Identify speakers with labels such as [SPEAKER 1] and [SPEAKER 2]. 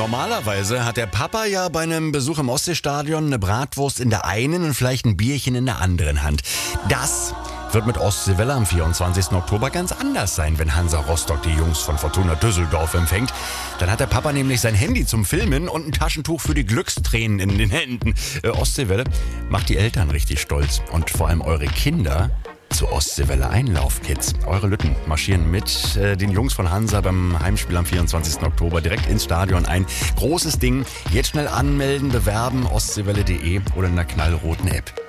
[SPEAKER 1] Normalerweise hat der Papa ja bei einem Besuch im Ostseestadion eine Bratwurst in der einen und vielleicht ein Bierchen in der anderen Hand. Das wird mit Ostseewelle am 24. Oktober ganz anders sein, wenn Hansa Rostock die Jungs von Fortuna Düsseldorf empfängt. Dann hat der Papa nämlich sein Handy zum Filmen und ein Taschentuch für die Glückstränen in den Händen. Ostseewelle macht die Eltern richtig stolz und vor allem eure Kinder zu Ostseewelle Einlaufkids. Eure Lütten marschieren mit den Jungs von Hansa beim Heimspiel am 24. Oktober direkt ins Stadion ein. Großes Ding. Jetzt schnell anmelden, bewerben, ostseewelle.de oder in der knallroten App.